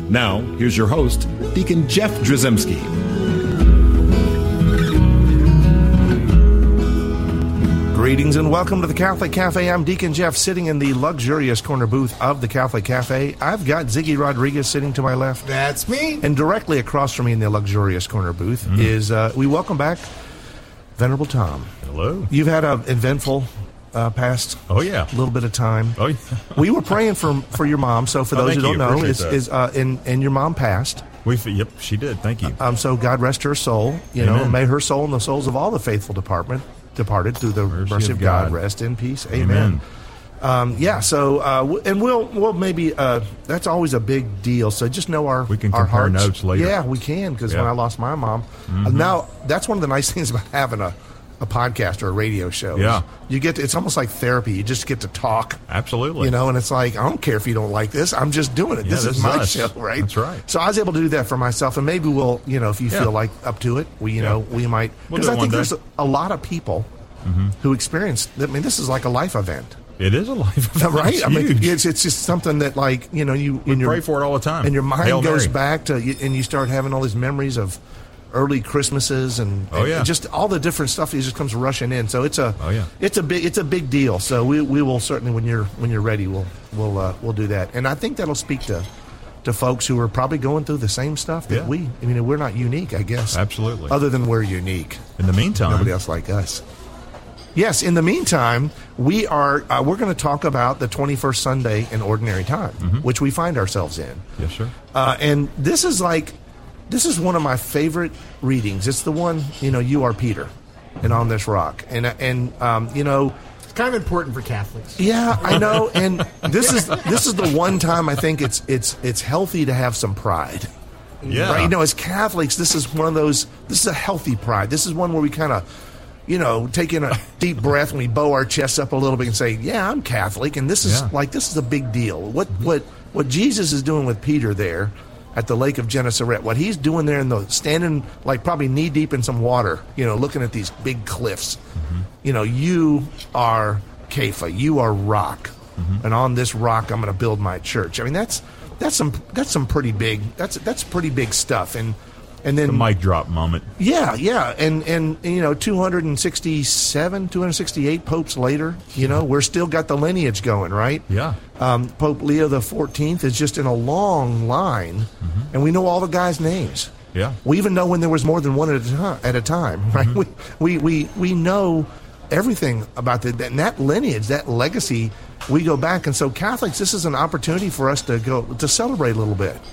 Now, here's your host, Deacon Jeff Drzymski. Greetings and welcome to the Catholic Cafe. I'm Deacon Jeff, sitting in the luxurious corner booth of the Catholic Cafe. I've got Ziggy Rodriguez sitting to my left. That's me. And directly across from me in the luxurious corner booth is, we welcome back Venerable Tom. Hello. You've had an eventful past little bit of time. Oh, yeah. We were praying for your mom, so for those who don't know, and your mom passed. Yep, she did. Thank you. So God rest her soul, Amen. May her soul and the souls of all the faithful departed through the mercy of God. Rest in peace. Amen. And we'll maybe that's always a big deal. So just know we can our compare hearts. notes later. Yeah, we can, because when I lost my mom, now that's one of the nice things about having a podcast or a radio show. Yeah, it's almost like therapy. You just get to talk. Absolutely. And it's like, I don't care if you don't like this. I'm just doing it. This is my show, right? That's right. So I was able to do that for myself, and maybe we'll, if you feel like up to it, we might. Because I think there's a lot of people who experience. I mean, this is like a life event. It is a life event, right? It's I mean, huge. it's just something that, like, we pray for it all the time, and your mind Hail goes Mary. back to, and you start having all these memories of early Christmases and just all the different stuff that just comes rushing in. So it's a big deal. So we will certainly, when you're ready, we'll do that. And I think that'll speak to folks who are probably going through the same stuff that we're not unique, I guess. Absolutely. Other than we're unique. In the meantime, nobody else like us. Yes, in the meantime, we're going to talk about the 21st Sunday in Ordinary Time, which we find ourselves in. Yes, sir. And this is one of my favorite readings. It's the one, you are Peter, and on this rock. And it's kind of important for Catholics. Yeah, I know. And this is the one time I think it's healthy to have some pride. Yeah. Right? As Catholics, this is a healthy pride. This is one where we kind of, take in a deep breath and we bow our chests up a little bit and say, yeah, I'm Catholic. And this is a big deal. What Jesus is doing with Peter there at the Lake of Gennesaret, what he's doing there standing like probably knee deep in some water, looking at these big cliffs. You are Kepha, you are rock, and on this rock I'm going to build my church. I mean, that's some pretty big, that's pretty big stuff. And then the mic drop moment. Yeah, and 267, 268 popes later, we're still got the lineage going, right? Yeah. Pope Leo the 14th is just in a long line, and we know all the guys' names. Yeah. We even know when there was more than one at a time, right? We know everything about that lineage, that legacy. We go back, and so Catholics, this is an opportunity for us to celebrate a little bit,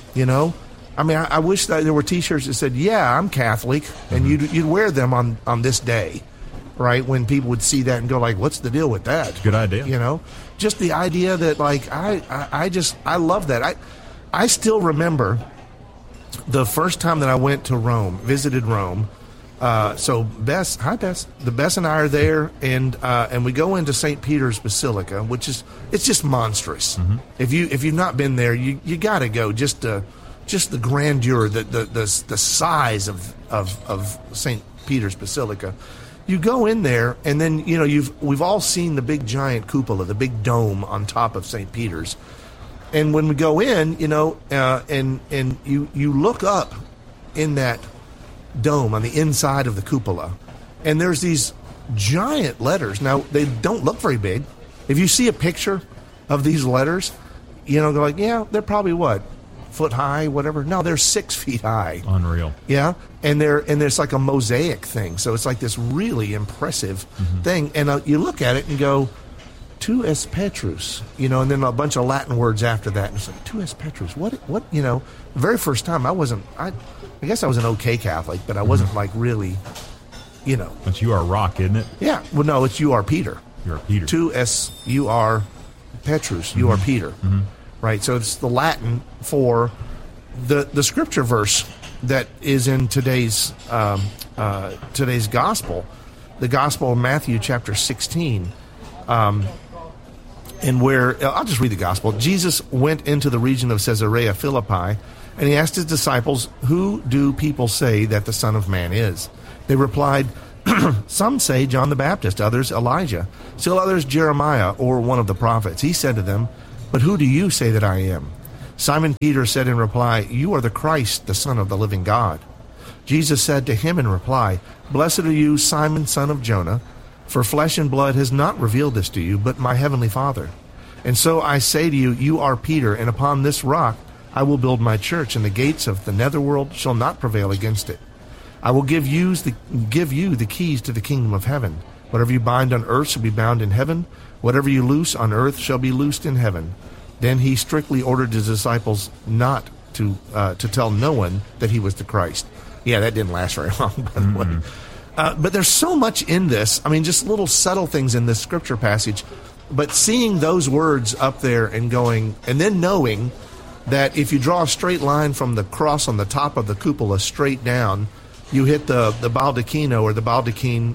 I mean, I wish that there were T-shirts that said, yeah, I'm Catholic, and you'd wear them on this day, right, when people would see that and go like, what's the deal with that? Good idea. Just the idea that, like, I love that. I still remember the first time that I went to Rome, visited Rome. So Bess and I are there, and we go into St. Peter's Basilica, it's just monstrous. If you've not been there, you got to go just the grandeur, the size of St. Peter's Basilica. You go in there, and then we've all seen the big giant cupola, the big dome on top of St. Peter's. And when we go in, and you look up in that dome on the inside of the cupola, and there's these giant letters. Now, they don't look very big. If you see a picture of these letters, go like, yeah, they're probably what? Foot high, whatever. No, they're 6 feet high. Unreal. Yeah, and there's like a mosaic thing, so it's like this really impressive thing. And you look at it and go, Tu es Petrus, and then a bunch of Latin words after that. And it's like, Tu es Petrus. What? The very first time I guess I was an okay Catholic, but I wasn't like really, But you are rock, isn't it? Yeah. Well, no, it's you are Peter. You are Peter. Tu es, you are Petrus. You are Peter. Right, so it's the Latin for the scripture verse that is in today's gospel, the Gospel of Matthew, chapter 16, and where I'll just read the gospel. Jesus went into the region of Caesarea Philippi, and he asked his disciples, "Who do people say that the Son of Man is?" They replied, "Some say John the Baptist, others Elijah, still others Jeremiah or one of the prophets." He said to them, "But who do you say that I am?" Simon Peter said in reply, "You are the Christ, the Son of the living God." Jesus said to him in reply, "Blessed are you, Simon, son of Jonah, for flesh and blood has not revealed this to you, but my heavenly Father. And so I say to you, you are Peter, and upon this rock I will build my church, and the gates of the netherworld shall not prevail against it. I will give you the keys to the kingdom of heaven. Whatever you bind on earth shall be bound in heaven. Whatever you loose on earth shall be loosed in heaven." Then he strictly ordered his disciples not to tell no one that he was the Christ. Yeah, that didn't last very long, by the way. But there's so much in this. I mean, just little subtle things in this scripture passage. But seeing those words up there and going, and then knowing that if you draw a straight line from the cross on the top of the cupola straight down, you hit the baldacchino or the baldachin,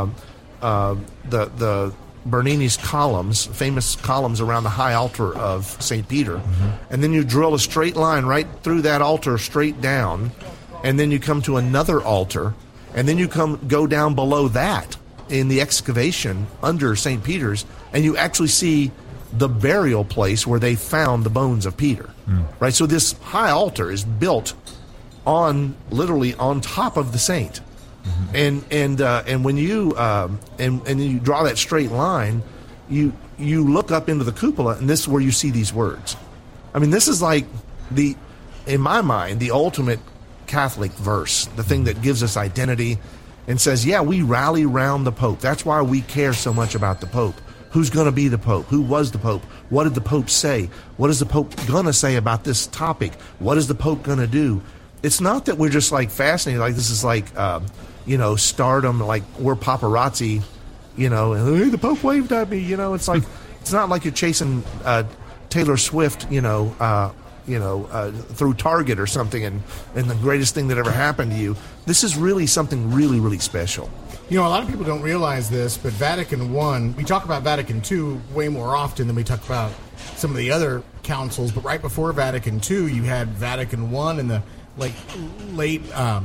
the Bernini's columns, famous columns around the high altar of St. Peter. And then you drill a straight line right through that altar straight down, and then you come to another altar, and then you go down below that in the excavation under St. Peter's, and you actually see the burial place where they found the bones of Peter. Right? So this high altar is built literally on top of the saint. And when you and you draw that straight line, you look up into the cupola, and this is where you see these words. I mean, this is like in my mind, the ultimate Catholic verse, the thing that gives us identity and says, yeah, we rally round the Pope. That's why we care so much about the Pope. Who's going to be the Pope? Who was the Pope? What did the Pope say? What is the Pope going to say about this topic? What is the Pope going to do? It's not that we're just like fascinated, like this is like, stardom, like we're paparazzi, and hey, the Pope waved at me, it's like, it's not like you're chasing Taylor Swift, through Target or something and the greatest thing that ever happened to you. This is really something really, really special. A lot of people don't realize this, but Vatican I, we talk about Vatican II way more often than we talk about some of the other councils, but right before Vatican II, you had Vatican I in the late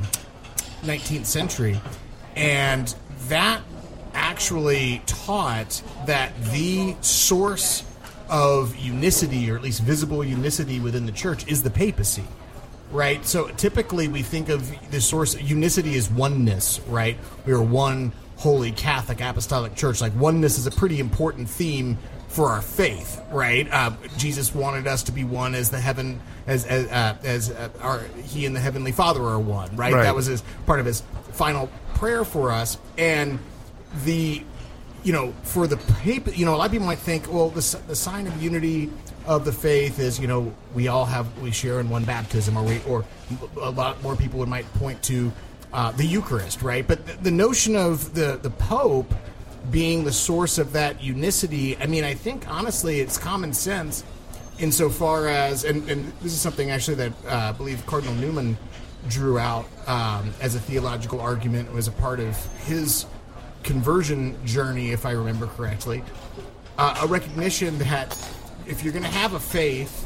19th century, and that actually taught that the source of unicity, or at least visible unicity within the church, is the papacy, right? So typically we think of the source, unicity is oneness, right? We are one holy Catholic apostolic church. Like oneness is a pretty important theme for our faith, right? Jesus wanted us to be one as the heaven, he and the Heavenly Father are one, right? That was part of his final prayer for us. And for the paper, a lot of people might think, well, the sign of unity of the faith is, we share in one baptism, or a lot more people might point to the Eucharist, right? But the notion of the Pope being the source of that unicity, I mean, I think honestly it's common sense insofar as, and this is something actually that I believe Cardinal Newman drew out as a theological argument. It was a part of his conversion journey, if I remember correctly, a recognition that if you're going to have a faith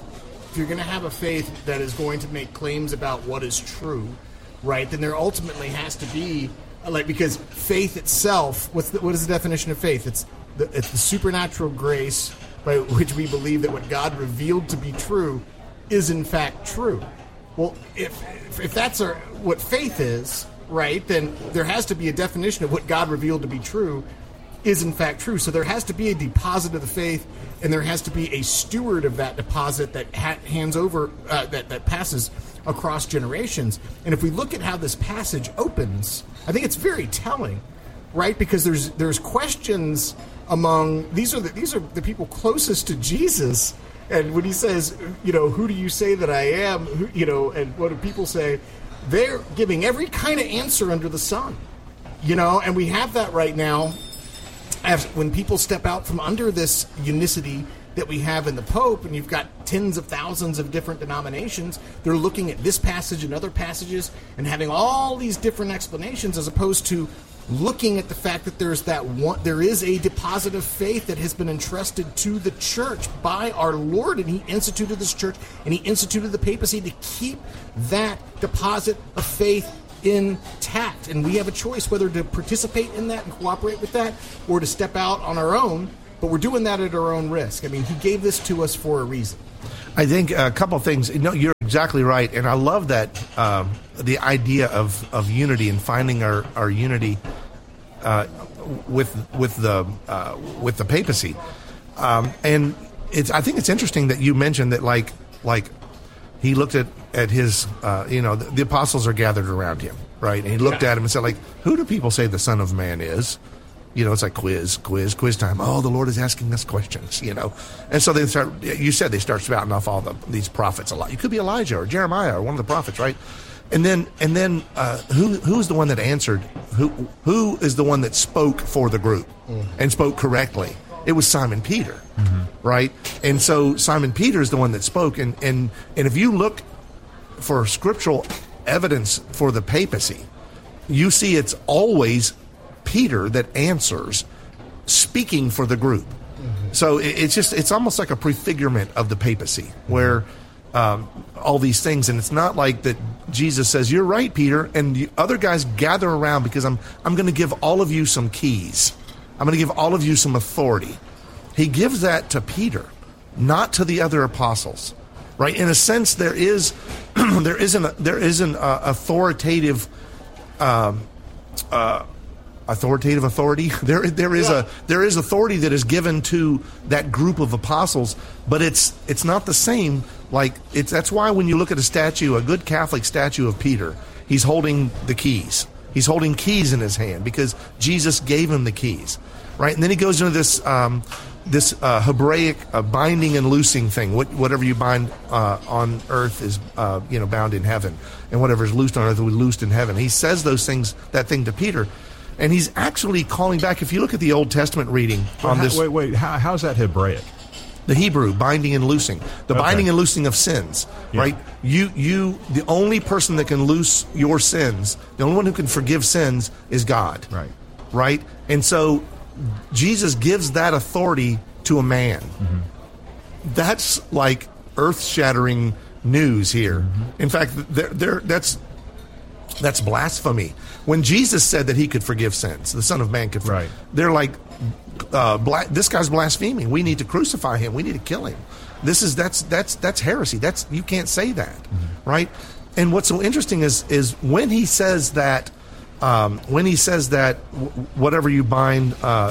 that is going to make claims about what is true, right, then there ultimately has to be, because faith itself, what is the definition of faith? It's the supernatural grace by which we believe that what God revealed to be true is in fact true. Well, if that's what faith is, right, then there has to be a definition of what God revealed to be true is in fact true. So there has to be a deposit of the faith, and there has to be a steward of that deposit that hands over, that passes across generations. And if we look at how this passage opens, I think it's very telling, right? Because there's questions among these are the people closest to Jesus, and when he says, who do you say that I am? And what do people say? They're giving every kind of answer under the sun, and we have that right now. As when people step out from under this unicity that we have in the Pope, and you've got tens of thousands of different denominations, they're looking at this passage and other passages and having all these different explanations, as opposed to looking at the fact that there is a deposit of faith that has been entrusted to the church by our Lord, and he instituted this church, and he instituted the papacy to keep that deposit of faith intact. And we have a choice whether to participate in that and cooperate with that, or to step out on our own, but we're doing that at our own risk. I mean, he gave this to us for a reason. I think a couple of things. You're exactly right, and I love that the idea of unity and finding our unity with the papacy. And I think it's interesting that you mentioned that like he looked at his the apostles are gathered around him, right? And he looked at him and said, like, who do people say the Son of Man is? It's like quiz time. Oh, the Lord is asking us questions, And so they start spouting off all these prophets a lot. You could be Elijah or Jeremiah or one of the prophets, right? And then who's the one that answered? Who is the one that spoke for the group and spoke correctly? It was Simon Peter, right? And so Simon Peter is the one that spoke. And if you look for scriptural evidence for the papacy, you see it's always Peter that answers, speaking for the group. So it's almost like a prefigurement of the papacy, where all these things, and it's not like that Jesus says, "You're right, Peter," and the other guys gather around because I'm going to give all of you some keys. I'm going to give all of you some authority. He gives that to Peter, not to the other apostles, right? In a sense, there is an authoritative. Authoritative authority. There is authority that is given to that group of apostles, but it's not the same. That's why when you look at a good Catholic statue of Peter, he's holding the keys. He's holding keys in his hand because Jesus gave him the keys, right? And then he goes into this Hebraic binding and loosing thing. Whatever you bind on earth is bound in heaven, and whatever is loosed on earth will be loosed in heaven. He says that thing to Peter. And he's actually calling back. If you look at the Old Testament reading on this... Wait. How's that Hebraic? The Hebrew, binding and loosing. The binding and loosing of sins, right? You, the only person that can loose your sins, the only one who can forgive sins is God. Right? And so Jesus gives that authority to a man. That's like earth-shattering news here. In fact, that's blasphemy. When Jesus said that he could forgive sins, the Son of Man could forgive. They're like, this guy's blaspheming. We need to crucify him. We need to kill him. That's heresy. You can't say that, right? And what's so interesting is when he says that, whatever you bind,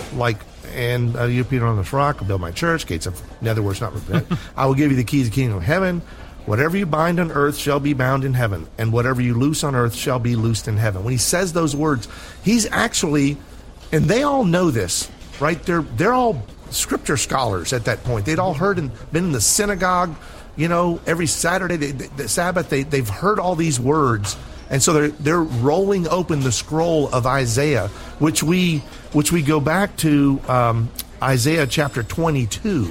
you Peter on this rock, I'll build my church. Gates of nether words not repent. I will give you the keys of the kingdom of heaven. Whatever you bind on earth shall be bound in heaven, and whatever you loose on earth shall be loosed in heaven. When he says those words, he's actually, and they all know this, right? They're all scripture scholars at that point. They'd all heard and been in the synagogue, every Saturday, the Sabbath. They've heard all these words, and so they're rolling open the scroll of Isaiah, which we go back to Isaiah chapter 22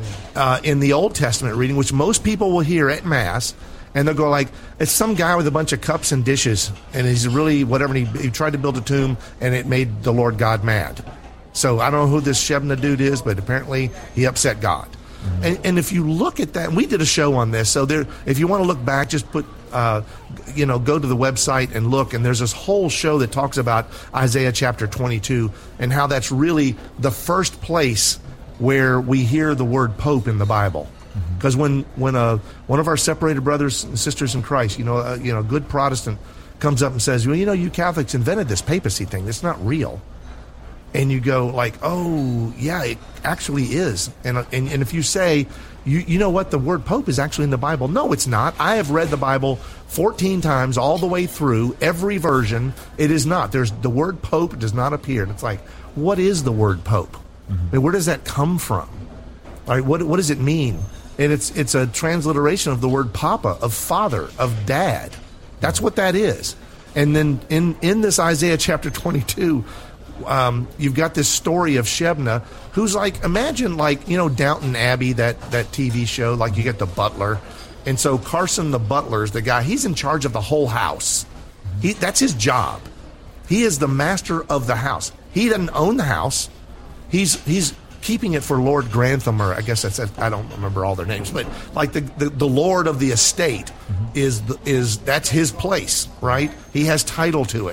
in the Old Testament reading, which most people will hear at Mass, and they'll go like, it's some guy with a bunch of cups and dishes, and he's really whatever, and he tried to build a tomb, and it made the Lord God mad. So I don't know who this Shebna dude is, but apparently he upset God. And if you look at that, and we did a show on this, so if you want to look back, just put go to the website and look, and there's this whole show that talks about Isaiah chapter 22 and how that's really the first place where we hear the word Pope in the Bible. Because when one of our separated brothers and sisters in Christ, a good Protestant comes up and says, well, you Catholics invented this papacy thing. It's not real. And you go like, oh, yeah, it actually is. And if you say, you know what, the word Pope is actually in the Bible. No, it's not. I have read the Bible 14 times all the way through, every version. It is not. The word Pope does not appear. And it's like, what is the word Pope? I mean, where does that come from? All right, what does it mean? And it's a transliteration of the word Papa, of father, of dad. That's what that is. And then in this Isaiah chapter 22, you've got this story of Shebna, who's like, imagine Downton Abbey, that TV show, like you get the butler. And so Carson the butler is the guy, he's in charge of the whole house. That's his job. He is the master of the house. He doesn't own the house. He's keeping it for Lord Grantham, or I guess I don't remember all their names, but like the Lord of the estate is that's his place, right? He has title to it.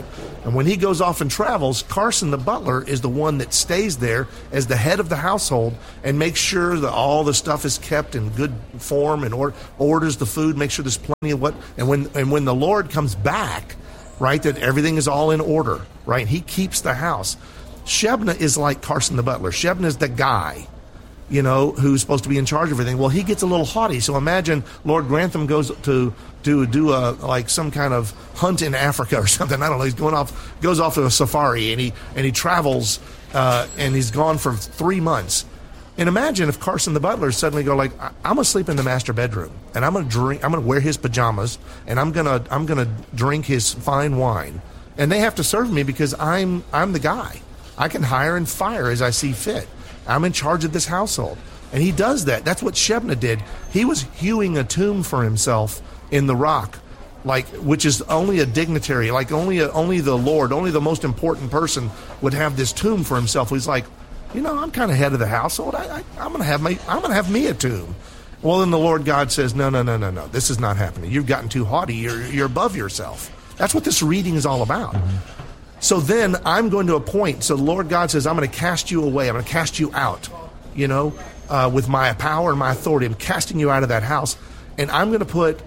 And when he goes off and travels, Carson the butler is the one that stays there as the head of the household and makes sure that all the stuff is kept in good form and orders the food, makes sure there's plenty of what. And when the Lord comes back, right, that everything is all in order, right? He keeps the house. Shebna is like Carson the butler. Shebna is the guy, who's supposed to be in charge of everything. Well, he gets a little haughty. So imagine Lord Grantham goes to do like some kind of hunt in Africa or something. I don't know. He's goes off to a safari and he travels and he's gone for 3 months. And imagine if Carson the butler suddenly go like, I'm gonna sleep in the master bedroom and I'm gonna wear his pajamas and I'm gonna drink his fine wine, and they have to serve me because I'm the guy. I can hire and fire as I see fit. I'm in charge of this household. And he does that. That's what Shebna did. He was hewing a tomb for himself in the rock, which is only a dignitary, like only the Lord, only the most important person would have this tomb for himself. He's like, I'm kind of head of the household. I'm gonna have me a tomb. Well, then the Lord God says, no, this is not happening. You've gotten too haughty. You're above yourself. That's what this reading is all about. Mm-hmm. So then I'm going to appoint. So the Lord God says, I'm going to cast you away. I'm going to cast you out, with my power and my authority. I'm casting you out of that house. And I'm going to put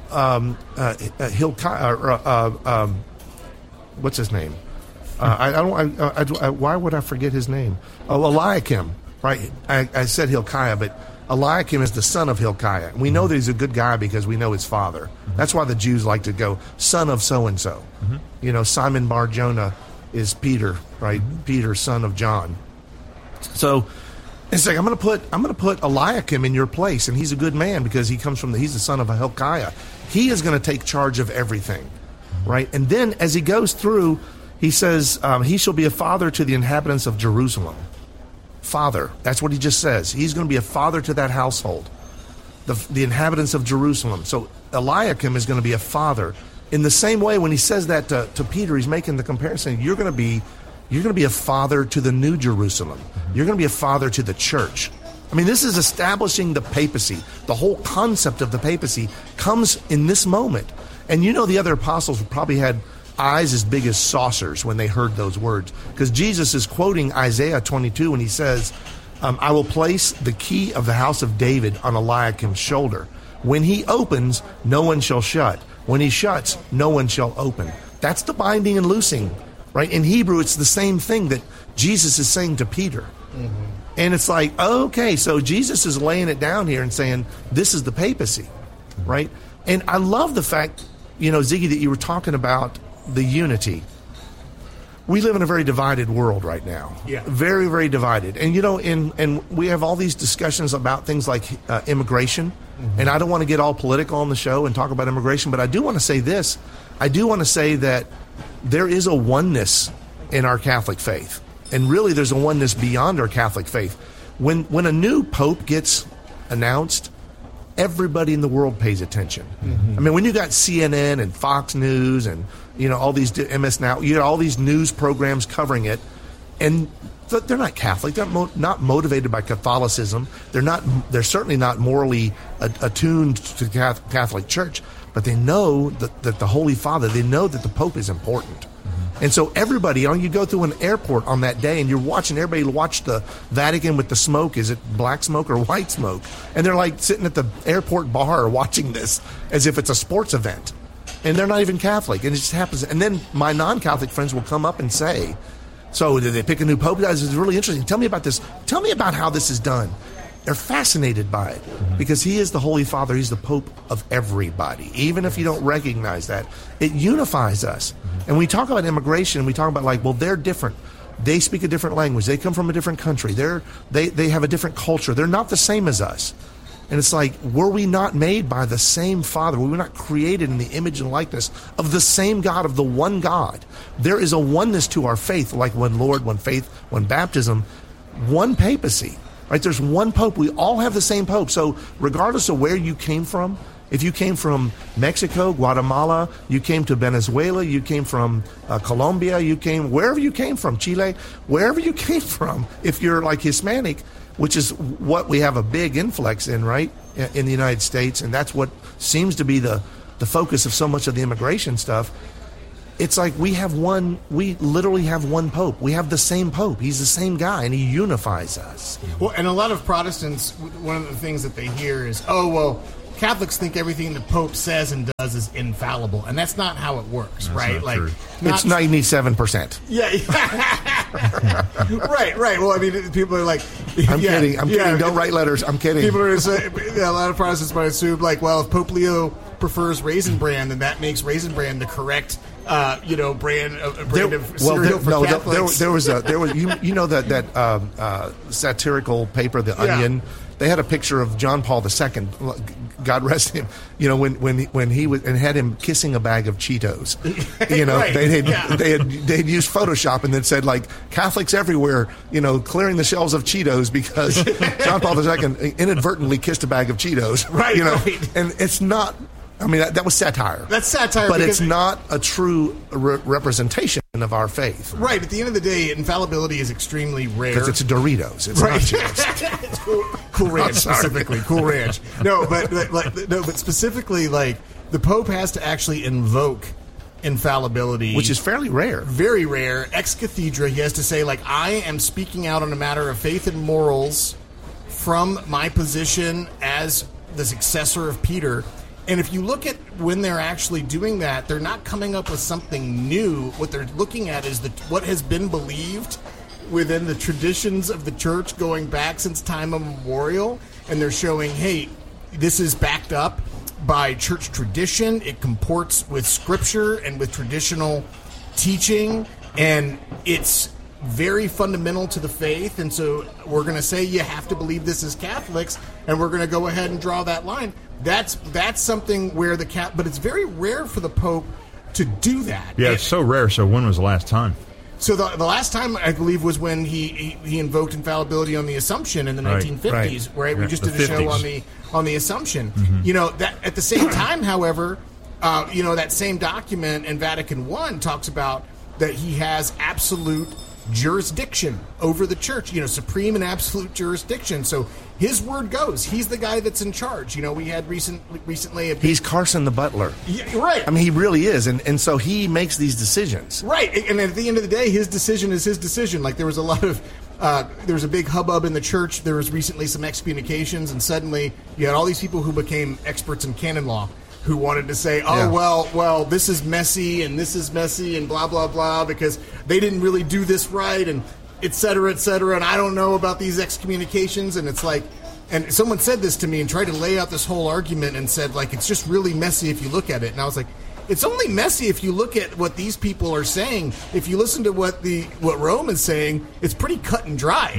Hilkiah, what's his name? Why would I forget his name? Eliakim, right? I said Hilkiah, but Eliakim is the son of Hilkiah. And we know that he's a good guy because we know his father. Mm-hmm. That's why the Jews like to go, son of so-and-so. Mm-hmm. Simon Bar-Jonah is Peter, right? Mm-hmm. Peter, son of John. So it's like, I'm going to put Eliakim in your place. And he's a good man because he's the son of Hilkiah. He is going to take charge of everything, right? And then as he goes through, he says, he shall be a father to the inhabitants of Jerusalem. Father. That's what he just says. He's going to be a father to that household, the inhabitants of Jerusalem. So Eliakim is going to be a father. In the same way, when he says that to Peter, he's making the comparison. You're going to be a father to the New Jerusalem. You're going to be a father to the church. I mean, this is establishing the papacy. The whole concept of the papacy comes in this moment. And the other apostles probably had eyes as big as saucers when they heard those words, because Jesus is quoting Isaiah 22 when he says, I will place the key of the house of David on Eliakim's shoulder. When he opens, no one shall shut. When he shuts, no one shall open. That's the binding and loosing, right? In Hebrew, it's the same thing that Jesus is saying to Peter. Mm-hmm. And it's like, okay, so Jesus is laying it down here and saying, this is the papacy, right? And I love the fact, Ziggy, that you were talking about the unity. We live in a very divided world right now. Yeah. Very, very divided. And, and we have all these discussions about things like immigration. Mm-hmm. And I don't want to get all political on the show and talk about immigration, but I do want to say this. I do want to say that there is a oneness in our Catholic faith. And really, there's a oneness beyond our Catholic faith. When a new pope gets announced, everybody in the world pays attention. Mm-hmm. I mean, when you got CNN and Fox News and all these MS Now, all these news programs covering it, and they're not Catholic. They're not motivated by Catholicism. They're certainly not morally attuned to the Catholic Church. But they know that the Holy Father. They know that the Pope is important. Mm-hmm. And so everybody, you go through an airport on that day, and you're watching everybody watch the Vatican with the smoke. Is it black smoke or white smoke? And they're like sitting at the airport bar watching this as if it's a sports event. And they're not even Catholic. And it just happens. And then my non-Catholic friends will come up and say, so did they pick a new pope? This is really interesting. Tell me about this. Tell me about how this is done. They're fascinated by it because he is the Holy Father. He's the Pope of everybody. Even if you don't recognize that, it unifies us. And we talk about immigration, we talk about they're different. They speak a different language. They come from a different country. They have a different culture. They're not the same as us. And it's like, were we not made by the same Father? Were we not created in the image and likeness of the same God, of the one God? There is a oneness to our faith, like one Lord, one faith, one baptism, one papacy. Right? There's one Pope. We all have the same Pope. So regardless of where you came from, if you came from Mexico, Guatemala, you came to Venezuela, you came from Colombia, wherever you came from, Chile, wherever you came from, if you're like Hispanic, which is what we have a big influx in, right, in the United States, and that's what seems to be the focus of so much of the immigration stuff. it's like we literally have one Pope. We have the same Pope. He's the same guy, and he unifies us. Well, and a lot of Protestants, one of the things that they hear is, oh, well, Catholics think everything the Pope says and does is infallible, and that's not how it works, right? Not true. It's 97%. Yeah. right. Well, I mean, people are like, I'm kidding. Don't write letters. I'm kidding. People are saying, a lot of Protestants might assume, like, well, if Pope Leo prefers Raisin Bran, then that makes Raisin Bran the correct, brand of cereal for Catholics. There was that satirical paper, The Onion. They had a picture of John Paul II, God rest him. When he was and had him kissing a bag of Cheetos. They'd used Photoshop and then said like Catholics everywhere, clearing the shelves of Cheetos because John Paul II inadvertently kissed a bag of Cheetos. Right. And it's not. I mean, that was satire. That's satire. But it's not a true representation of our faith. Right. At the end of the day, infallibility is extremely rare. Because it's Doritos. It's not Cheetos. It's Cool Ranch, specifically. Cool Ranch. No, but specifically, like, the Pope has to actually invoke infallibility. Which is fairly rare. Very rare. Ex cathedra, he has to say, like, I am speaking out on a matter of faith and morals from my position as the successor of Peter. And if you look at when they're actually doing that, they're not coming up with something new. What they're looking at is what has been believed within the traditions of the church going back since time immemorial. And they're showing, hey, this is backed up by church tradition. It comports with scripture and with traditional teaching. And it's very fundamental to the faith. And so we're going to say you have to believe this as Catholics. And we're going to go ahead and draw that line. That's something where but it's very rare for the Pope to do that. Yeah, it's so rare. So when was the last time? So the last time, I believe, was when he invoked infallibility on the Assumption in the 1950s, right? We just did a show on the Assumption. Mm-hmm. That at the same time, however, that same document in Vatican I talks about that he has absolute jurisdiction over the church, supreme and absolute jurisdiction. So his word goes. He's the guy that's in charge. We had recently he's Carson the butler. Yeah, right. I mean, he really is, and so he makes these decisions. Right, and at the end of the day, his decision is his decision. Like, there was a lot of there was a big hubbub in the church. There was recently some excommunications, and suddenly you had all these people who became experts in canon law who wanted to say, well, this is messy and blah, blah, blah, because they didn't really do this right, and et cetera, and I don't know about these excommunications. And it's like, and someone said this to me and tried to lay out this whole argument and said, like, it's just really messy if you look at it. And I was like, it's only messy if you look at what these people are saying. If you listen to what Rome is saying, it's pretty cut and dry.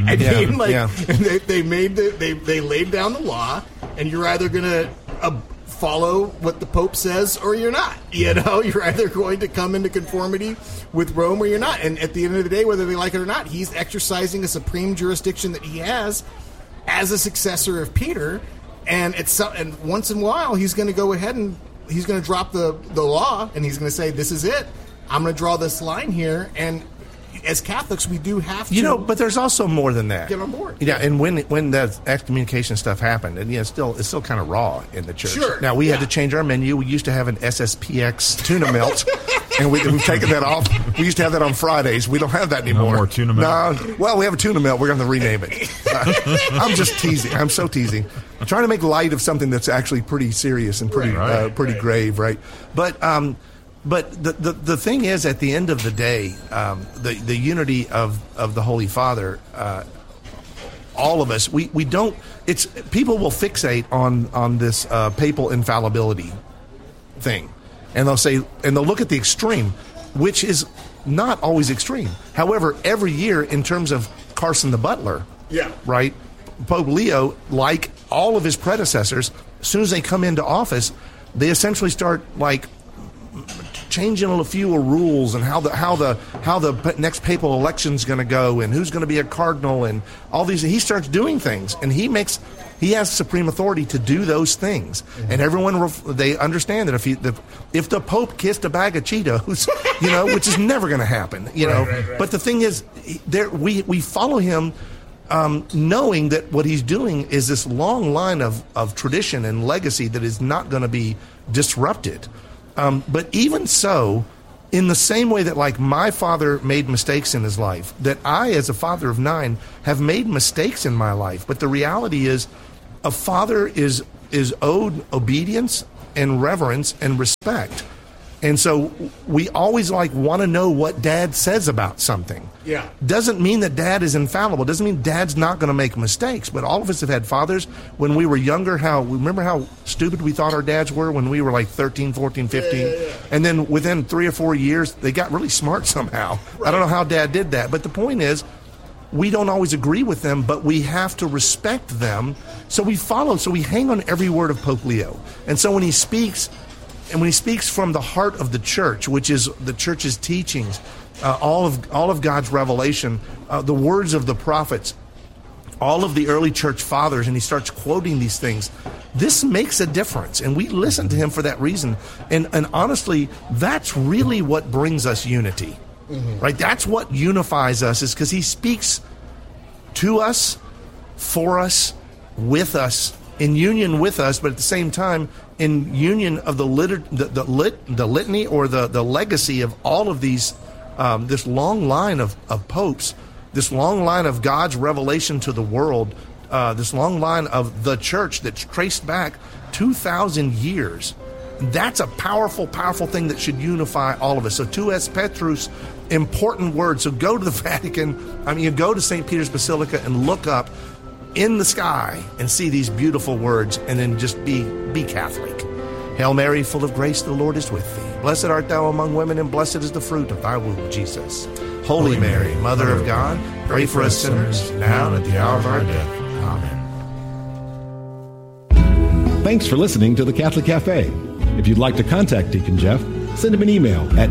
They laid down the law, and you're either going to follow what the Pope says or you're not. You're either going to come into conformity with Rome or you're not. And at the end of the day, whether they like it or not, he's exercising a supreme jurisdiction that he has as a successor of Peter. And once in a while, he's going to go ahead and he's going to drop the law, and he's going to say, this is it. I'm going to draw this line here. And as Catholics, we do have to... but there's also more than that. Get on board. Yeah, and when that excommunication stuff happened, and it's still kind of raw in the church. Sure. Now, we had to change our menu. We used to have an SSPX tuna melt, and we've taken that off. We used to have that on Fridays. We don't have that anymore. No more tuna melt? No. Well, we have a tuna melt. We're going to rename it. I'm just teasing. I'm so teasing. I'm trying to make light of something that's actually pretty serious and pretty grave, right? But the thing is, at the end of the day, the unity of the Holy Father, all of us, we don't. It's people will fixate on this papal infallibility thing, and they'll look at the extreme, which is not always extreme. However, every year, in terms of Carson the butler, right, Pope Leo, like all of his predecessors, as soon as they come into office, they essentially start like changing a few rules and how the next papal election's going to go and who's going to be a cardinal and all these. He starts doing things, and he has supreme authority to do those things. Mm-hmm. And everyone they understand that if the Pope kissed a bag of Cheetos, which is never going to happen, Right. But the thing is, we follow him. Knowing that what he's doing is this long line of tradition and legacy that is not going to be disrupted. But even so, in the same way that, like, my father made mistakes in his life, that I, as a father of 9, have made mistakes in my life. But the reality is, a father is owed obedience and reverence and respect. And so we always want to know what Dad says about something. Yeah. Doesn't mean that Dad is infallible. Doesn't mean Dad's not going to make mistakes. But all of us have had fathers when we were younger. Remember how stupid we thought our dads were when we were like 13, 14, 15? Yeah. And then within 3 or 4 years, they got really smart somehow. Right. I don't know how Dad did that. But the point is, we don't always agree with them, but we have to respect them. So we follow. So we hang on every word of Pope Leo. And so when he speaks... And when he speaks from the heart of the church, which is the church's teachings, all of God's revelation, the words of the prophets, all of the early church fathers, and he starts quoting these things, this makes a difference. And we listen to him for that reason. And honestly, that's really what brings us unity. Mm-hmm. Right? That's what unifies us, is because he speaks to us, for us, with us, in union with us, but at the same time, in union of the litany or the legacy of all of these, this long line of popes, this long line of God's revelation to the world, this long line of the church that's traced back 2,000 years. That's a powerful, powerful thing that should unify all of us. So Tuus Petrus, important word. So go to the Vatican, go to St. Peter's Basilica and look up in the sky and see these beautiful words, and then just be Catholic. Hail Mary, full of grace, the Lord is with thee. Blessed art thou among women, and blessed is the fruit of thy womb, Jesus. Holy Mary, Mother of God, pray for us sinners, now and at the hour of our death. Amen. Thanks for listening to The Catholic Cafe. If you'd like to contact Deacon Jeff, send him an email at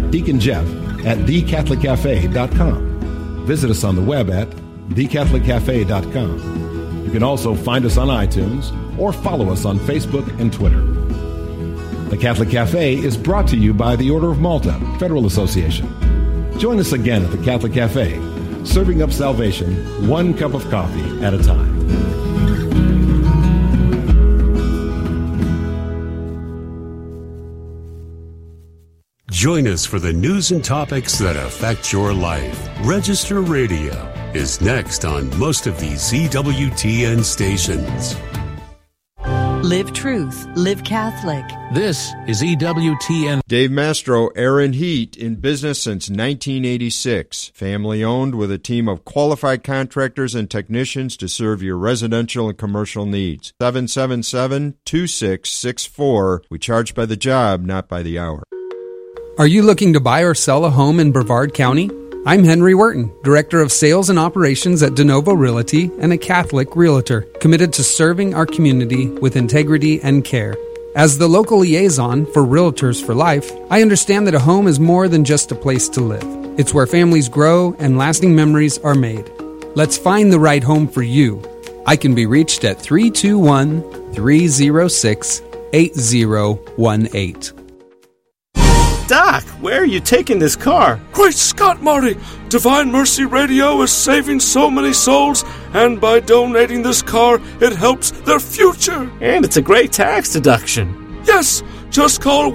deaconjeff@thecatholiccafe.com. Visit us on the web at thecatholiccafe.com. You can also find us on iTunes or follow us on Facebook and Twitter. The Catholic Cafe is brought to you by the Order of Malta Federal Association. Join us again at the Catholic Cafe, serving up salvation one cup of coffee at a time. Join us for the news and topics that affect your life. Register Radio is next on most of these EWTN stations. Live truth, live Catholic. This is EWTN. Dave Mastro, Air and Heat, in business since 1986. Family owned with a team of qualified contractors and technicians to serve your residential and commercial needs. 777-2664. We charge by the job, not by the hour. Are you looking to buy or sell a home in Brevard County? I'm Henry Wharton, Director of Sales and Operations at DeNovo Realty and a Catholic Realtor, committed to serving our community with integrity and care. As the local liaison for Realtors for Life, I understand that a home is more than just a place to live. It's where families grow and lasting memories are made. Let's find the right home for you. I can be reached at 321-306-8018. Doc, where are you taking this car? Great Scott, Marty! Divine Mercy Radio is saving so many souls, and by donating this car, it helps their future. And it's a great tax deduction. Yes! Just call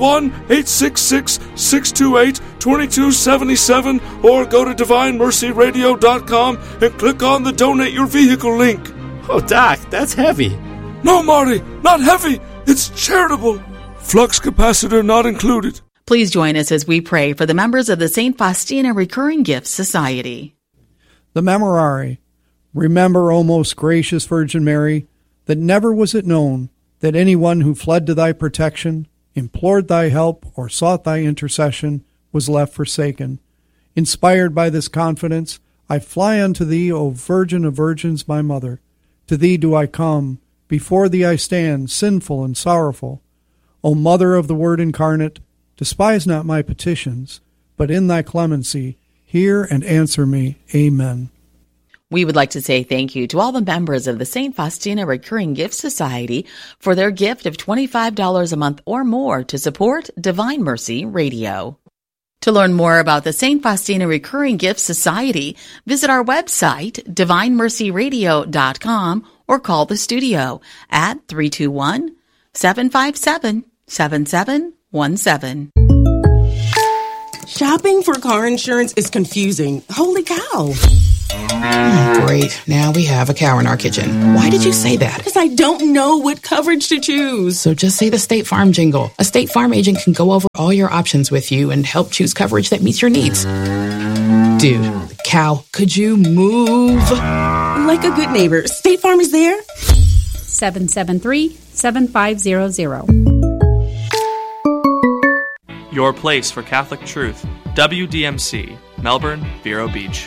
1-866-628-2277 or go to DivineMercyRadio.com and click on the Donate Your Vehicle link. Oh, Doc, that's heavy. No, Marty, not heavy. It's charitable. Flux capacitor not included. Please join us as we pray for the members of the St. Faustina Recurring Gifts Society. The Memorare. Remember, O most gracious Virgin Mary, that never was it known that anyone who fled to thy protection, implored thy help, or sought thy intercession was left forsaken. Inspired by this confidence, I fly unto thee, O Virgin of Virgins, my Mother. To thee do I come, before thee I stand, sinful and sorrowful. O Mother of the Word incarnate, despise not my petitions, but in thy clemency, hear and answer me. Amen. We would like to say thank you to all the members of the St. Faustina Recurring Gift Society for their gift of $25 a month or more to support Divine Mercy Radio. To learn more about the St. Faustina Recurring Gift Society, visit our website, DivineMercyRadio.com, or call the studio at 321-757-7717. Shopping for car insurance is confusing. Holy cow. Great. Now we have a cow in our kitchen. Why did you say that? Because I don't know what coverage to choose. So just say the State Farm jingle. A State Farm agent can go over all your options with you and help choose coverage that meets your needs. Dude, cow, could you move? Like a good neighbor, State Farm is there. 773-7500. Your place for Catholic truth. WDMC, Melbourne, Vero Beach.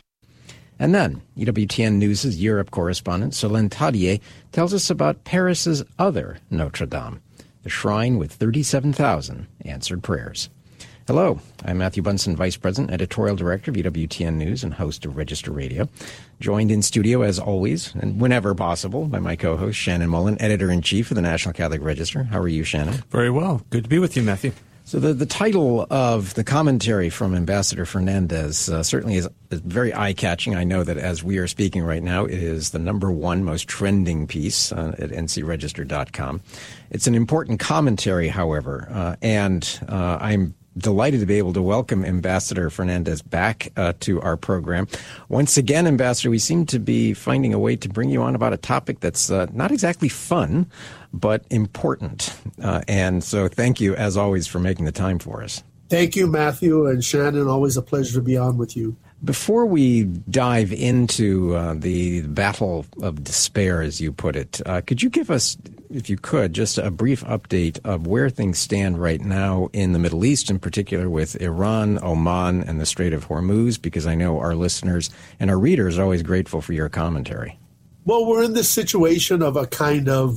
And then, EWTN News' Europe correspondent Solène Tadier tells us about Paris's other Notre Dame, the shrine with 37,000 answered prayers. Hello, I'm Matthew Bunson, Vice President, Editorial Director of EWTN News and host of Register Radio. Joined in studio, as always, and whenever possible, by my co-host, Shannon Mullen, Editor-in-Chief of the National Catholic Register. How are you, Shannon? Very well. Good to be with you, Matthew. So the title of the commentary from Ambassador Fernandez certainly is very eye-catching. I know that as we are speaking right now, it is the #1 most trending piece at ncregister.com. It's an important commentary, however, and I'm delighted to be able to welcome Ambassador Fernandez back to our program. Once again, Ambassador, we seem to be finding a way to bring you on about a topic that's not exactly fun, but important. And so thank you, as always, for making the time for us. Thank you, Matthew and Shannon. Always a pleasure to be on with you. Before we dive into the battle of despair, as you put it, could you give us, if you could, just a brief update of where things stand right now in the Middle East, in particular with Iran, Oman, and the Strait of Hormuz, because I know our listeners and our readers are always grateful for your commentary. Well, we're in this situation of a kind of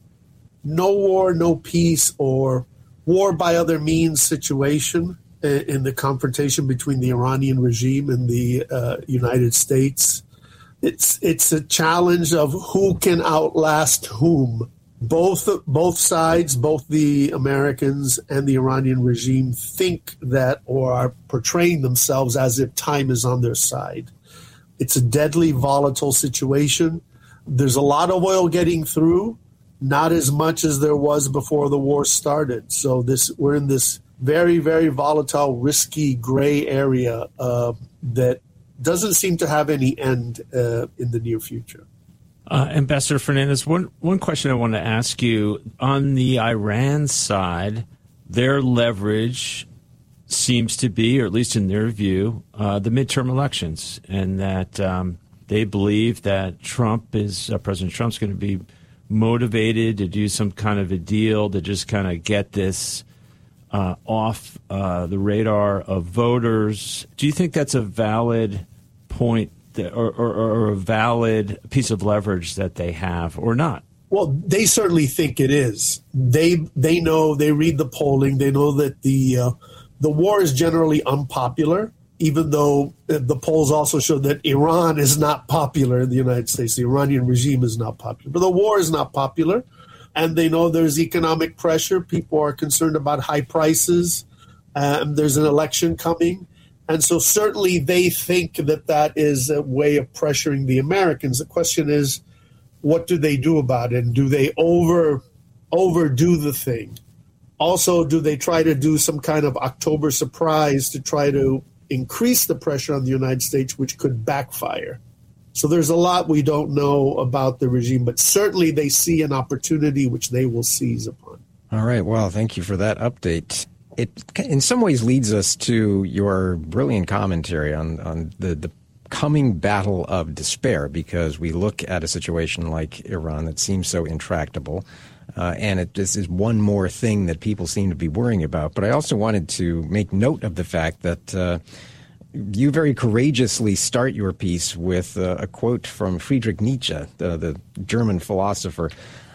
no war, no peace, or war by other means situation in the confrontation between the Iranian regime and the United States. It's a challenge of who can outlast whom. Both sides, both the Americans and the Iranian regime, think that or are portraying themselves as if time is on their side. It's a deadly, volatile situation. There's a lot of oil getting through, not as much as there was before the war started. So we're in this very, very volatile, risky, gray area that doesn't seem to have any end in the near future. Ambassador Fernandez, one question I want to ask you. On the Iran side, their leverage seems to be, or at least in their view, the midterm elections, and that they believe that President Trump's going to be motivated to do some kind of a deal to just kind of get this off the radar of voters. Do you think that's a valid point or a valid piece of leverage that they have or not? Well, they certainly think it is. They know, they read the polling, they know that the war is generally unpopular, even though the polls also show that Iran is not popular in the United States. The Iranian regime is not popular. But the war is not popular, and they know there's economic pressure. People are concerned about high prices. There's an election coming. And so certainly they think that is a way of pressuring the Americans. The question is, what do they do about it? And do they overdo the thing? Also, do they try to do some kind of October surprise to try to increase the pressure on the United States, which could backfire? So there's a lot we don't know about the regime, but certainly they see an opportunity which they will seize upon. All right. Well, thank you for that update. It in some ways leads us to your brilliant commentary on the coming battle of despair, because we look at a situation like Iran that seems so intractable, and this is one more thing that people seem to be worrying about. But I also wanted to make note of the fact that you very courageously start your piece with a quote from Friedrich Nietzsche, the German philosopher,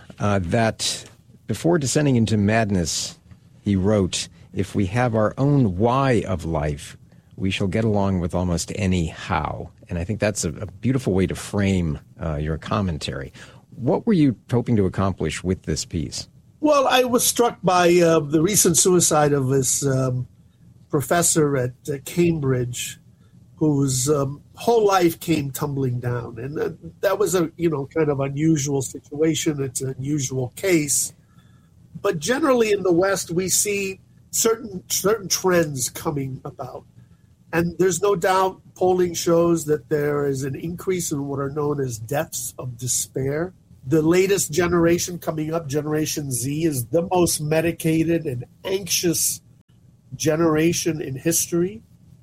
that before descending into madness, he wrote, "If we have our own why of life, we shall get along with almost any how." And I think that's a beautiful way to frame your commentary. What were you hoping to accomplish with this piece? Well, I was struck by the recent suicide of this professor at Cambridge, whose whole life came tumbling down. And that was a kind of unusual situation. It's an unusual case. But generally in the West, we see certain trends coming about. And there's no doubt polling shows that there is an increase in what are known as deaths of despair. The latest generation coming up, Generation Z, is the most medicated and anxious generation in history.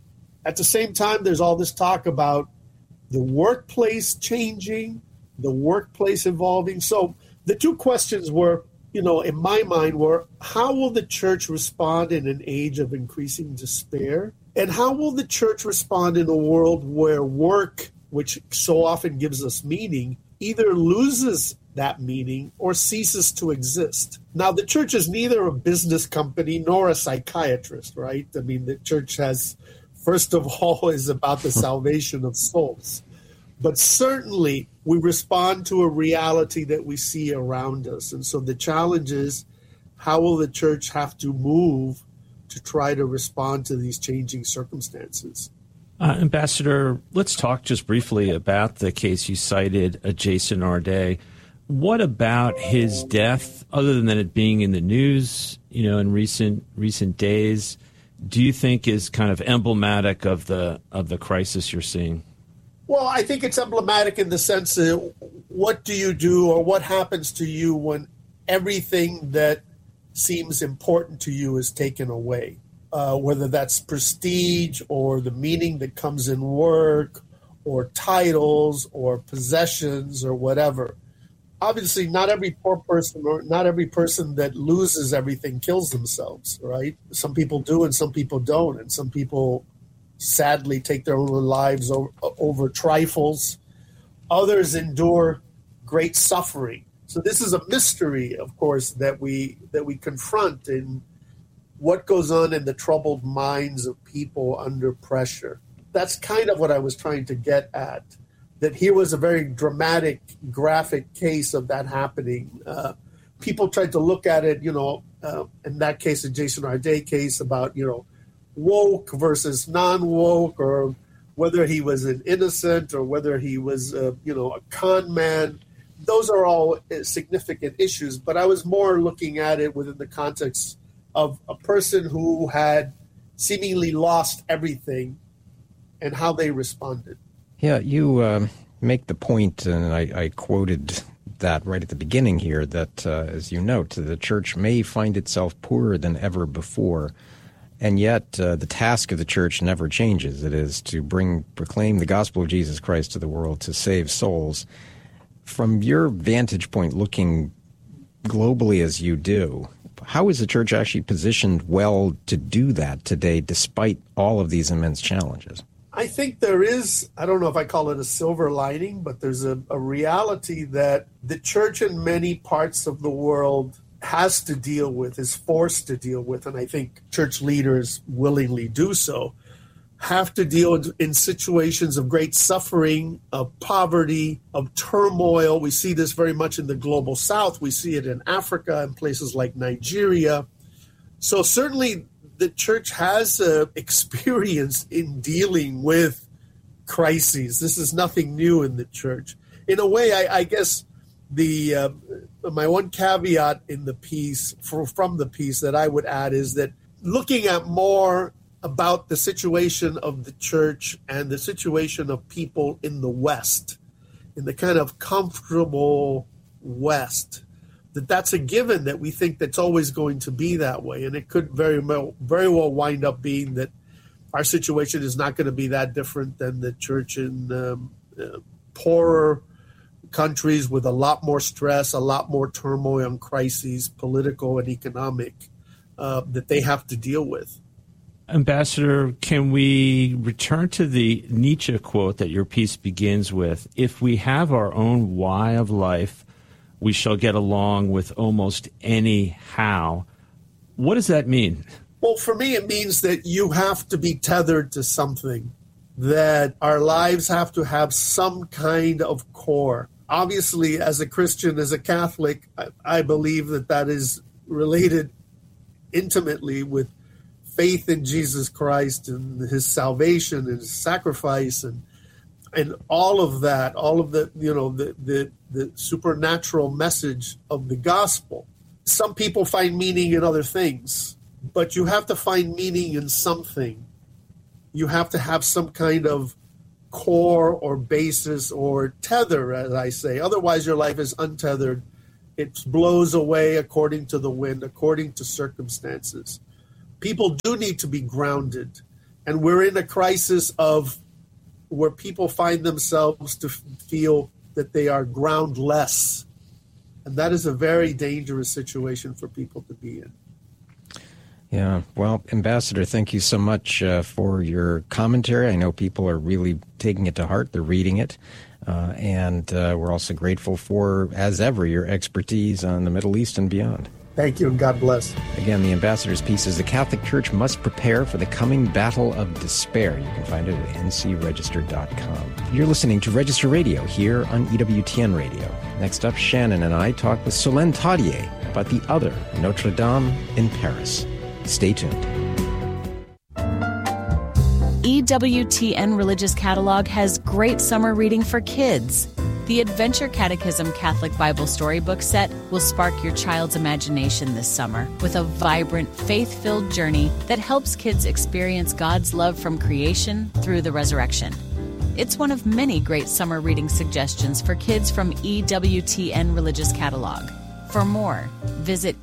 At the same time, there's all this talk about the workplace changing, the workplace evolving. So the two questions were, in my mind, were how will the church respond in an age of increasing despair? And how will the church respond in a world where work, which so often gives us meaning, either loses that meaning or ceases to exist? Now, the church is neither a business company nor a psychiatrist, right? I mean, the church has, first of all, is about the salvation of souls. But certainly, we respond to a reality that we see around us. And so the challenge is, how will the church have to move to try to respond to these changing circumstances? Ambassador, let's talk just briefly about the case you cited, Jason Arday. What about his death, other than it being in the news, in recent days, do you think is kind of emblematic of the crisis you're seeing? Well, I think it's emblematic in the sense that what do you do or what happens to you when everything that seems important to you is taken away, whether that's prestige or the meaning that comes in work or titles or possessions or whatever. Obviously, not every poor person or not every person that loses everything kills themselves, right? Some people do and some people don't. And some people sadly take their own lives over trifles. Others endure great suffering. So this is a mystery, of course, that we confront in what goes on in the troubled minds of people under pressure. That's kind of what I was trying to get at, that here was a very dramatic, graphic case of that happening. People tried to look at it, in that case, the Jason Arday case, about, woke versus non-woke, or whether he was an innocent or whether he was, a con man. Those are all significant issues, but I was more looking at it within the context of a person who had seemingly lost everything and how they responded. Yeah, you make the point, and I quoted that right at the beginning here, that, as you note, the church may find itself poorer than ever before. And yet the task of the church never changes. It is to proclaim the gospel of Jesus Christ to the world, to save souls. From your vantage point, looking globally as you do, how is the church actually positioned well to do that today, despite all of these immense challenges? I think there is, I don't know if I call it a silver lining, but there's a reality that the church in many parts of the world has to deal with, is forced to deal with, and I think church leaders willingly do so, have to deal in situations of great suffering, of poverty, of turmoil. We see this very much in the global south. We see it in Africa and places like Nigeria. So certainly the church has experience in dealing with crises. This is nothing new in the church. In a way, I guess my one caveat in the piece, from the piece that I would add, is that looking at more about the situation of the church and the situation of people in the West, in the kind of comfortable West, that's a given, that we think that's always going to be that way. And it could very well wind up being that our situation is not going to be that different than the church in poorer countries with a lot more stress, a lot more turmoil and crises, political and economic, that they have to deal with. Ambassador, can we return to the Nietzsche quote that your piece begins with? If we have our own why of life, we shall get along with almost any how. What does that mean? Well, for me, it means that you have to be tethered to something, that our lives have to have some kind of core. Obviously, as a Christian, as a Catholic, I believe that is related intimately with faith in Jesus Christ and his salvation and his sacrifice and all of that, all of the supernatural message of the gospel. Some people find meaning in other things. but you have to find meaning in something. You have to have some kind of core or basis or tether, as I say. Otherwise, your life is untethered. It blows away according to the wind, according to circumstances. People do need to be grounded. And we're in a crisis of where people find themselves to feel that they are groundless. And that is a very dangerous situation for people to be in. Yeah, well, Ambassador, thank you so much for your commentary. I know people are really taking it to heart. They're reading it. And we're also grateful for, as ever, your expertise on the Middle East and beyond. Thank you, and God bless. Again, the Ambassador's piece is The Catholic Church Must Prepare for the Coming Battle of Despair. You can find it at ncregister.com. You're listening to Register Radio here on EWTN Radio. Next up, Shannon and I talk with Solène Tadier about the other Notre Dame in Paris. Stay tuned. EWTN Religious Catalog has great summer reading for kids. The Adventure Catechism Catholic Bible Storybook Set will spark your child's imagination this summer with a vibrant, faith-filled journey that helps kids experience God's love from creation through the resurrection. It's one of many great summer reading suggestions for kids from EWTN Religious Catalog. For more, visit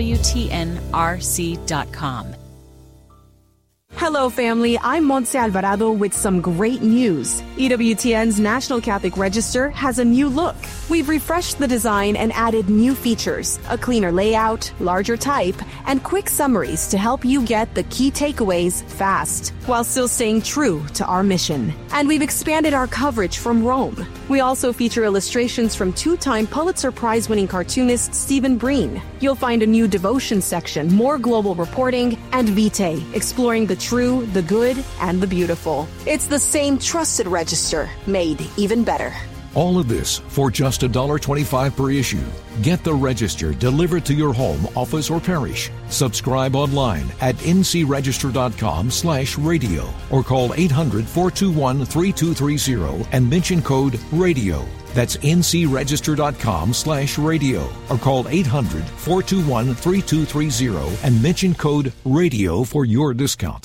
EWTNRC.com. Hello, family. I'm Montse Alvarado with some great news. EWTN's National Catholic Register has a new look. We've refreshed the design and added new features, a cleaner layout, larger type, and quick summaries to help you get the key takeaways fast, while still staying true to our mission. And we've expanded our coverage from Rome. We also feature illustrations from two-time Pulitzer Prize-winning cartoonist Stephen Breen. You'll find a new devotion section, more global reporting, and Vitae, exploring the true, the good, and the beautiful. It's the same trusted register, made even better. All of this for just $1.25 per issue. Get the Register delivered to your home, office, or parish. Subscribe online at ncregister.com/radio or call 800-421-3230 and mention code RADIO. That's ncregister.com/radio or call 800-421-3230 and mention code RADIO for your discount.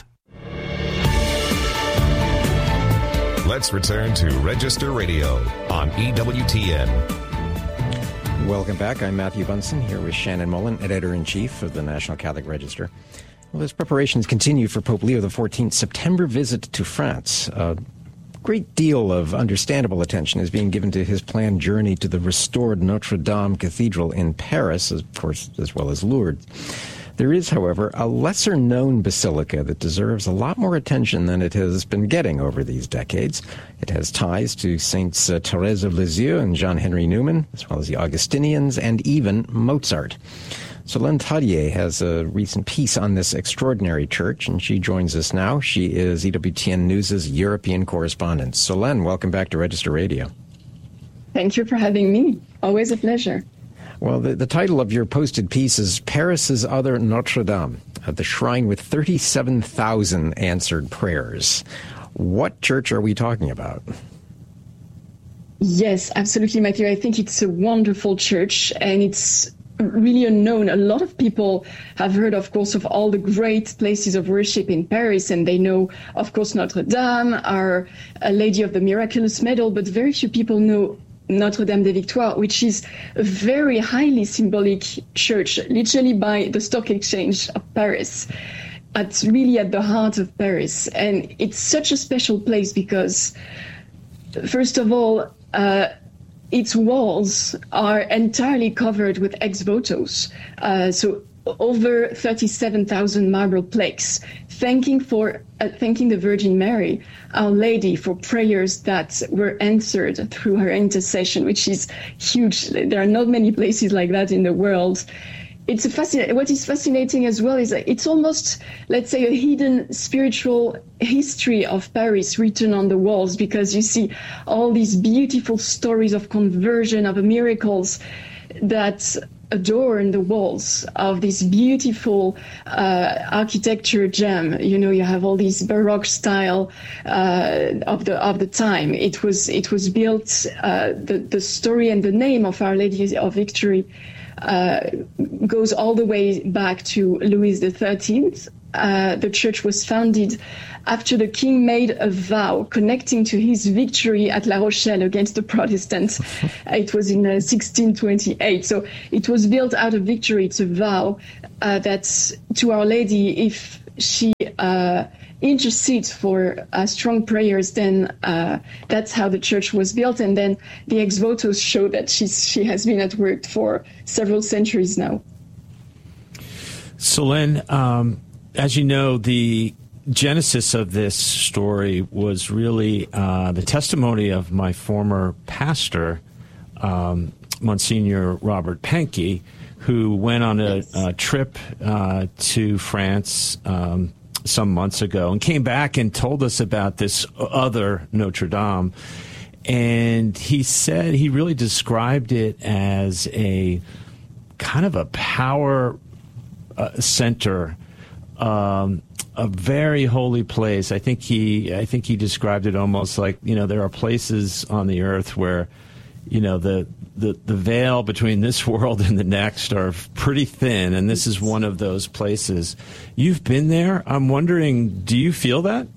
Let's return to Register Radio on EWTN. Welcome back. I'm Matthew Bunson here with Shannon Mullen, Editor-in-Chief of the National Catholic Register. Well, as preparations continue for Pope Leo XIV's September visit to France, a great deal of understandable attention is being given to his planned journey to the restored Notre Dame Cathedral in Paris, of course, as well as Lourdes. There is, however, a lesser-known basilica that deserves a lot more attention than it has been getting over these decades. It has ties to Saints Thérèse of Lisieux and John Henry Newman, as well as the Augustinians and even Mozart. Solène Tadier has a recent piece on this extraordinary church, and she joins us now. She is EWTN News' European correspondent. Solène, welcome back to Register Radio. Thank you for having me. Always a pleasure. Well, the title of your posted piece is Paris's Other Notre Dame, the shrine with 37,000 answered prayers. What church are we talking about? Yes, absolutely, Matthew. I think it's a wonderful church, and it's really unknown. A lot of people have heard, of course, of all the great places of worship in Paris, and they know, of course, Notre Dame, Our Lady of the Miraculous Medal, but very few people know Notre Dame des Victoires, which is a very highly symbolic church, literally by the stock exchange of Paris. It's really at the heart of Paris. And it's such a special place because, first of all, its walls are entirely covered with ex-votos. So over 37,000 marble plaques, thanking the Virgin Mary, Our Lady, for prayers that were answered through her intercession, which is huge. There are not many places like that in the world. It's what is fascinating as well is that it's almost, let's say, a hidden spiritual history of Paris written on the walls, because you see all these beautiful stories of conversion, of miracles that adorn the walls of this beautiful architecture gem. You know, you have all these Baroque style of the time. It was built. The story and the name of Our Lady of Victory goes all the way back to Louis XIII. The church was founded after the king made a vow connecting to his victory at La Rochelle against the Protestants. It was in 1628. So it was built out of victory. It's a vow that to Our Lady, if she intercedes for strong prayers, then that's how the church was built. And then the ex votos show that she has been at work for several centuries now. Solène, as you know, the genesis of this story was really the testimony of my former pastor, Monsignor Robert Pankey, who went on a trip to France some months ago and came back and told us about this other Notre Dame. And he said he really described it as a kind of a power center, a very holy place. I think he described it almost like, there are places on the earth where, the veil between this world and the next are pretty thin, and this is one of those places. You've been there. I'm wondering, do you feel that?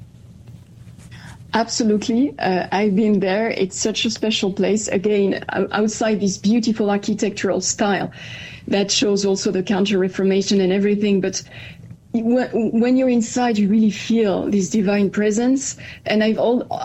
Absolutely. I've been there. It's such a special place. Again, outside this beautiful architectural style that shows also the Counter-Reformation and everything, but when you're inside, you really feel this divine presence. And I've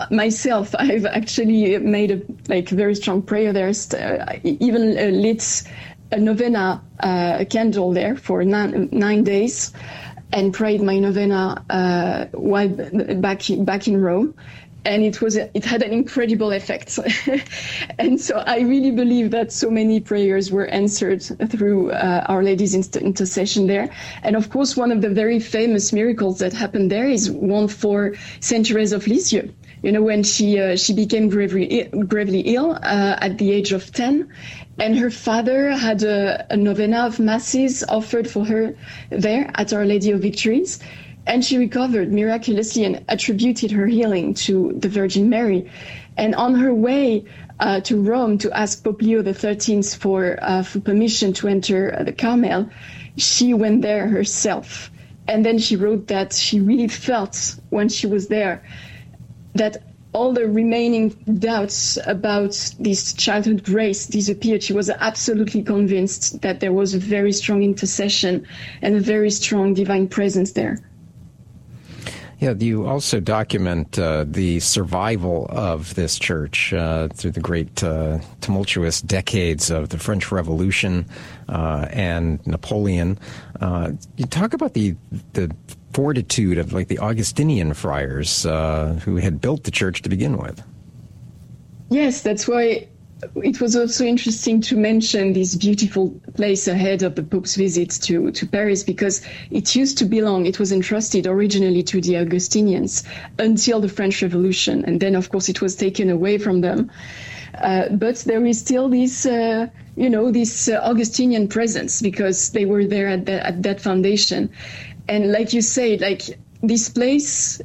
actually made a very strong prayer there. Even lit a novena candle there for 9 days, and prayed my novena while back in Rome. And it had an incredible effect. And so I really believe that so many prayers were answered through Our Lady's intercession there. And of course, one of the very famous miracles that happened there is one for Saint Therese of Lisieux. When she became gravely ill at the age of 10, and her father had a novena of masses offered for her there at Our Lady of Victories. And she recovered miraculously and attributed her healing to the Virgin Mary. And on her way to Rome to ask Pope Leo XIII for permission to enter the Carmel, she went there herself. And then she wrote that she really felt when she was there that all the remaining doubts about this childhood grace disappeared. She was absolutely convinced that there was a very strong intercession and a very strong divine presence there. Yeah, you also document the survival of this church through the great tumultuous decades of the French Revolution and Napoleon. You talk about the fortitude of the Augustinian friars who had built the church to begin with. Yes, that's why it was also interesting to mention this beautiful place ahead of the Pope's visit to Paris, because it used to belong, it was entrusted originally to the Augustinians until the French Revolution. And then, of course, it was taken away from them. But there is still this, this Augustinian presence, because they were there at that foundation. And like you say, this place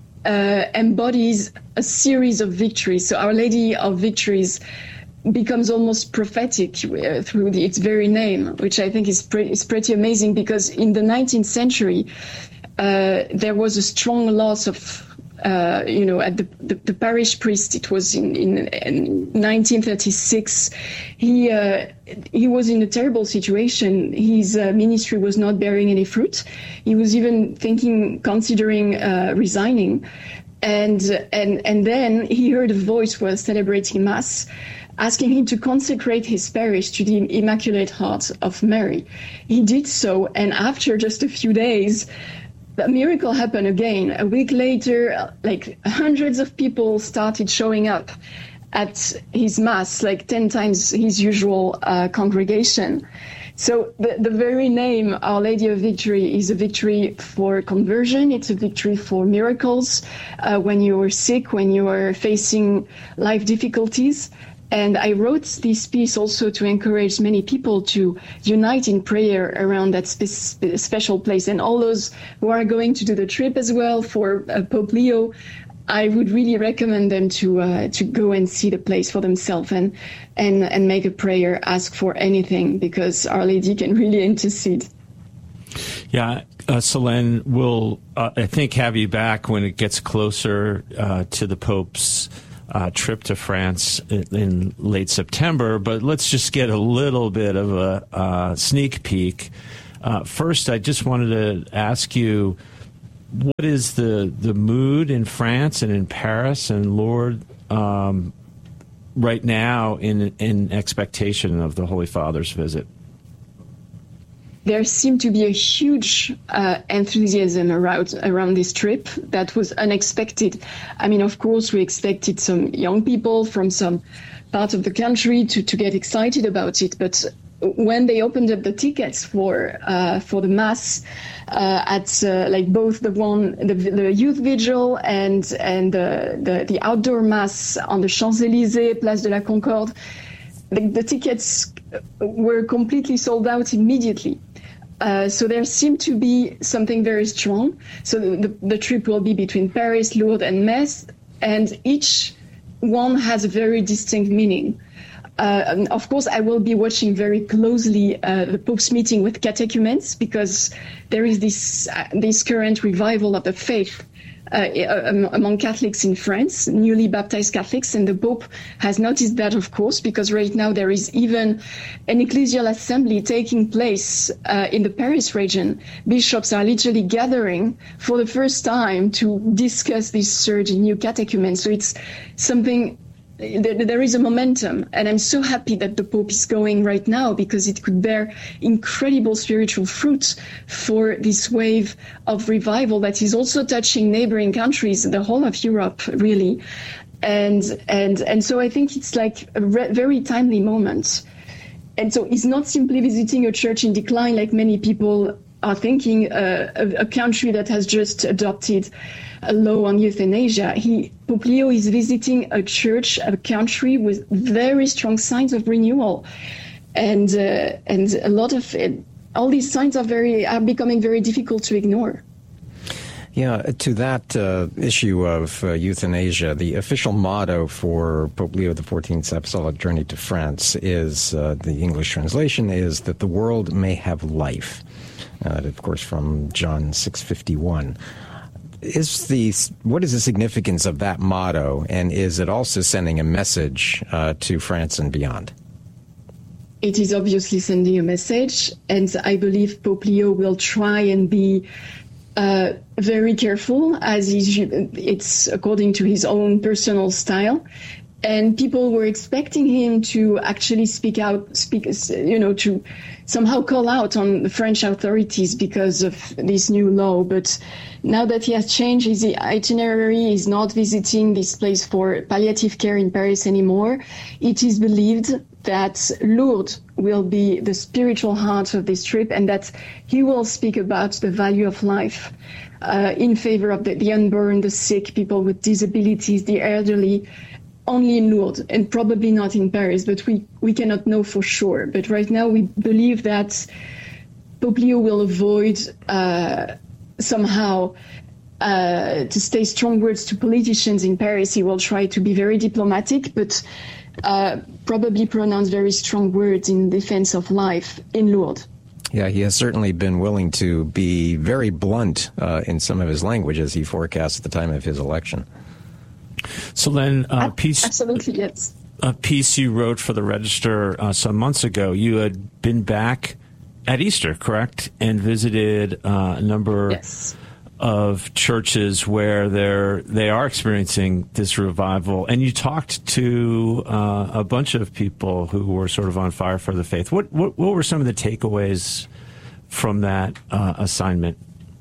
embodies a series of victories. So Our Lady of Victories becomes almost prophetic through its very name, which I think is pretty amazing, because in the 19th century, there was a strong loss of, at the parish priest. It was in 1936. He was in a terrible situation. His ministry was not bearing any fruit. He was even considering resigning. And then he heard a voice while celebrating Mass, asking him to consecrate his parish to the Immaculate Heart of Mary. He did so, and after just a few days, the miracle happened again. A week later, hundreds of people started showing up at his Mass, 10 times his usual congregation. So the very name, Our Lady of Victory, is a victory for conversion. It's a victory for miracles when you are sick, when you are facing life difficulties. And I wrote this piece also to encourage many people to unite in prayer around that special place. And all those who are going to do the trip as well for Pope Leo, I would really recommend them to go and see the place for themselves and make a prayer, ask for anything, because Our Lady can really intercede. Yeah, Solène, we'll, I think, have you back when it gets closer to the Pope's trip to France in late September, but let's just get a little bit of a sneak peek. First, I just wanted to ask you, what is the mood in France and in Paris and Lourdes right now in expectation of the Holy Father's visit? There seemed to be a huge enthusiasm around this trip that was unexpected. I mean, of course, we expected some young people from some parts of the country to get excited about it, but when they opened up the tickets for the mass at like both the youth vigil and the outdoor mass on the Champs-Élysées, Place de la Concorde, the tickets were completely sold out immediately. So there seemed to be something very strong. So the trip will be between Paris, Lourdes, and Metz, and each one has a very distinct meaning. Of course, I will be watching very closely the Pope's meeting with catechumens, because there is this current revival of the faith among Catholics in France, newly baptized Catholics, and the Pope has noticed that, of course, because right now there is even an ecclesial assembly taking place in the Paris region. Bishops are literally gathering for the first time to discuss this surge in new catechumens. So it's something. There is a momentum, and I'm so happy that the Pope is going right now, because it could bear incredible spiritual fruit for this wave of revival that is also touching neighboring countries, the whole of Europe, really. And so I think it's like a very timely moment. And so he's not simply visiting a church in decline like many people are thinking, a country that has just adopted a law on euthanasia. Pope Leo is visiting a church, a country with very strong signs of renewal, and a lot of it, all these signs are becoming very difficult to ignore. Yeah, to that issue of euthanasia, the official motto for Pope Leo XIV's apostolic journey to France is, the English translation is, that the world may have life. Of course, from John 6:51. What is the significance of that motto, and is it also sending a message to France and beyond? It is obviously sending a message, and I believe Pope Leo will try and be very careful, as it's according to his own personal style. And people were expecting him to actually to somehow call out on the French authorities because of this new law. But now that he has changed his itinerary, he's not visiting this place for palliative care in Paris anymore. It is believed that Lourdes will be the spiritual heart of this trip, and that he will speak about the value of life in favor of the unborn, the sick, people with disabilities, the elderly, only in Lourdes and probably not in Paris, but we cannot know for sure. But right now we believe that Pope Leo will avoid somehow to say strong words to politicians in Paris. He will try to be very diplomatic, but probably pronounce very strong words in defense of life in Lourdes. Yeah, he has certainly been willing to be very blunt in some of his language as he forecasts at the time of his election. Solène, absolutely, yes. A piece you wrote for the Register some months ago. You had been back at Easter, correct, and visited a number of churches where they are experiencing this revival. And you talked to a bunch of people who were sort of on fire for the faith. What were some of the takeaways from that assignment?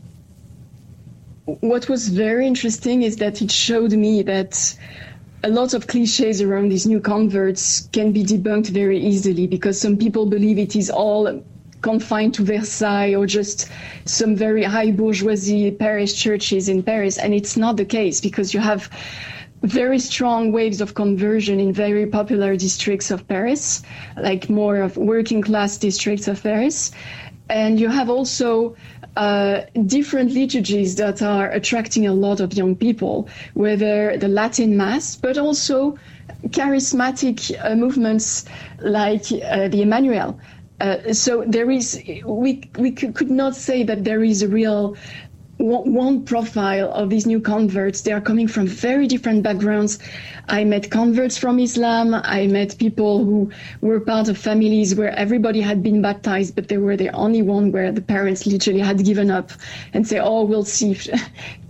What was very interesting is that it showed me that a lot of cliches around these new converts can be debunked very easily, because some people believe it is all confined to Versailles or just some very high bourgeoisie parish churches in Paris. And it's not the case, because you have very strong waves of conversion in very popular districts of Paris, like more of working class districts of Paris. And you have also different liturgies that are attracting a lot of young people, whether the Latin Mass, but also charismatic movements like the Emmanuel. So there is, we could not say that there is a real one profile of these new converts. They are coming from very different backgrounds. I met converts from Islam. I met people who were part of families where everybody had been baptized, but they were the only one where the parents literally had given up and say, oh, we'll see.